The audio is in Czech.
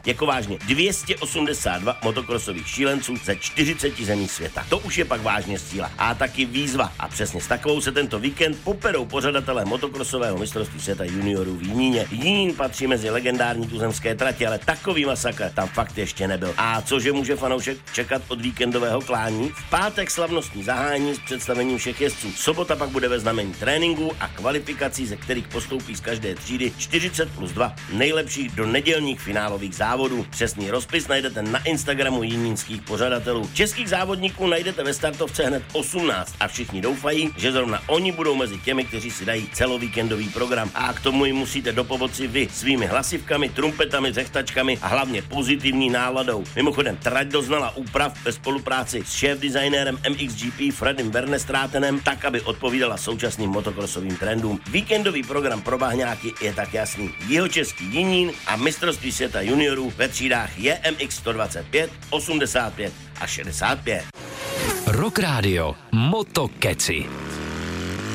jako vážně 282 motokrosových šílenců ze 40 zemí světa. To už je pak vážně síla. A taky výzva. A přesně s takovou se tento víkend poperou pořadatelé motokrosového mistrovství světa juniorů v Jiníně. Jinín patří mezi legendární tuzemské trati, ale takový masakr tam fakt ještě nebyl. A cože může fanoušek čekat od víkendového klání? V pátek slavnostní zahání s představením všech jezdců. Sobota pak bude ve znamení tréninku a kvalifikací, ze kterých postoupí z každé třídy 40+2 nejlepších do nedělních finálových závodů. Přesný rozpis najdete na Instagramu jinínských pořadatelů. Českých závodníků najdete ve startovce hned 18 a všichni doufají, že zrovna oni budou mezi těmi, kteří si dají celovíkendový program. A k tomu jim musíte dopomoci vy svými hlasivkami, trumpetami, řechtačkami a hlavně pozitivní náladou. Mimochodem, trať doznala úprav ve spolupráci s šéf-designérem MXGP Freddym Vernestrátenem, tak, aby odpovídala současným motokrosovým trendům. Víkendový program pro bahňáky je tak jasný. Jihočeský Jinín a mistrovství světa juniorů ve třídách JMX 125, 85 a 65. Rock Radio Motokeci.